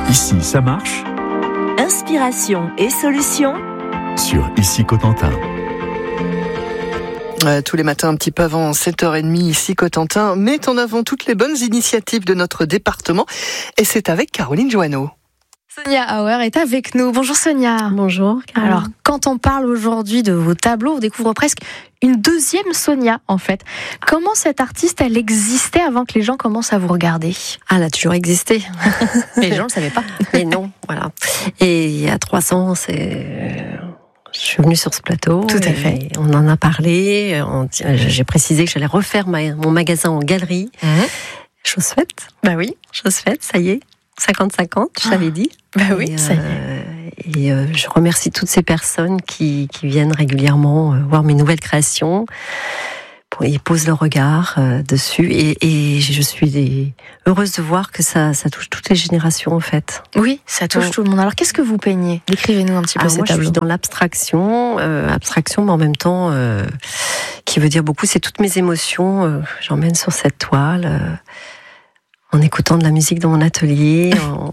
Ici, ça marche. Inspiration et solutions Sur Ici Cotentin. Tous les matins, un petit peu avant 7h30, ici Cotentin met en avant toutes les bonnes initiatives de notre département. Et c'est avec Caroline Joanneau. Sonia Auer est avec nous. Bonjour Sonia. Bonjour. Caroline. Alors, quand on parle aujourd'hui de vos tableaux, on découvre presque une deuxième Sonia, en fait. Comment cette artiste, elle existait avant que les gens commencent à vous regarder ? Elle a toujours existé. Les gens ne le savaient pas. Mais non, voilà. Et il y a 3 ans, je suis venue sur ce plateau. Tout à fait. On en a parlé. J'ai précisé que j'allais refaire mon magasin en galerie. Chose faite. Bah oui. Chose faite, ça y est. 50-50, je t'avais dit. Bah oui, ça y est. Et je remercie toutes ces personnes qui viennent régulièrement voir mes nouvelles créations. Ils posent leur regard dessus. Et je suis heureuse de voir que ça touche toutes les générations, en fait. Oui, ça touche tout le monde. Alors, qu'est-ce que vous peignez ? Décrivez-nous un petit peu ces moi, tableaux. je suis dans l'abstraction, mais en même temps, qui veut dire beaucoup, c'est toutes mes émotions. J'emmène sur cette toile, en écoutant de la musique dans mon atelier.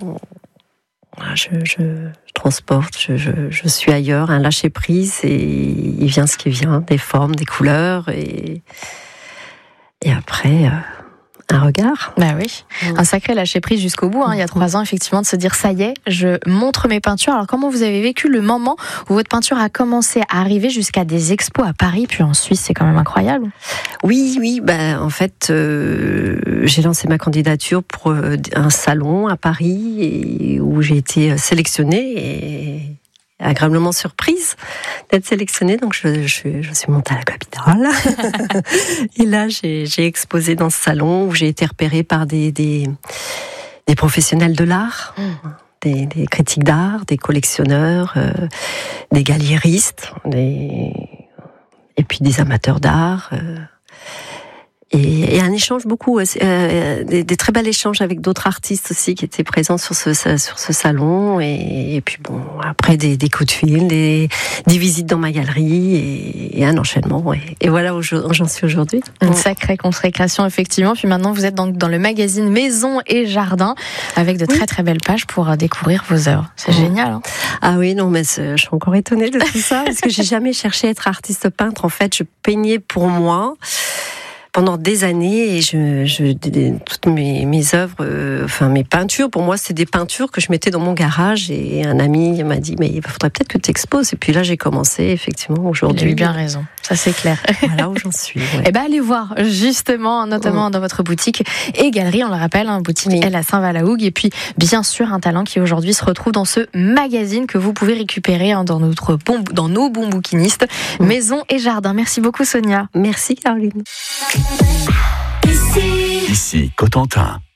Je transporte, je suis ailleurs, un lâcher prise, et il vient ce qui vient, des formes, des couleurs, et après un regard. Bah oui, un sacré lâcher prise jusqu'au bout. Il y a 3 ans, effectivement, de se dire ça y est, je montre mes peintures. Alors comment vous avez vécu le moment où votre peinture a commencé à arriver jusqu'à des expos à Paris, puis en Suisse? C'est quand même incroyable. Oui. En fait, j'ai lancé ma candidature pour un salon à Paris et où j'ai été sélectionnée et agréablement surprise d'être sélectionnée. Donc je suis montée à la capitale et là j'ai exposé dans ce salon où j'ai été repérée par des professionnels de l'art, des critiques d'art, des collectionneurs, des galéristes, et puis des amateurs d'art. Et un échange beaucoup, des très bels échanges avec d'autres artistes aussi qui étaient présents sur ce salon. Et puis après des coups de fil, des visites dans ma galerie et un enchaînement. Et voilà où j'en suis aujourd'hui. Une sacrée consécration, effectivement. Puis maintenant, vous êtes dans le magazine Maison et Jardin avec de très très belles pages pour découvrir vos œuvres. C'est génial. Ah oui, non, mais je suis encore étonnée de tout ça parce que j'ai jamais cherché à être artiste peintre. En fait, je peignais pour moi pendant des années, et toutes mes œuvres, mes peintures, pour moi, c'est des peintures que je mettais dans mon garage, et un ami m'a dit, mais il faudrait peut-être que tu exposes. Et puis là, j'ai commencé, effectivement, aujourd'hui. Il a eu bien raison, ça c'est clair. Voilà où j'en suis. Ouais. Eh ben, allez voir, justement, notamment dans votre boutique et galerie, on le rappelle, boutique Elle à Saint-Valahougue, et puis, bien sûr, un talent qui aujourd'hui se retrouve dans ce magazine que vous pouvez récupérer dans nos bons bouquinistes, Maison et Jardin. Merci beaucoup, Sonia. Merci, Caroline. Ici Cotentin.